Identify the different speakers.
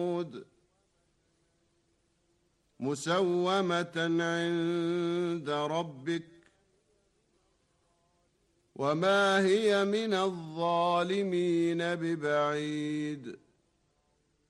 Speaker 1: مسومة عند ربك وما هي من الظالمين ببعيد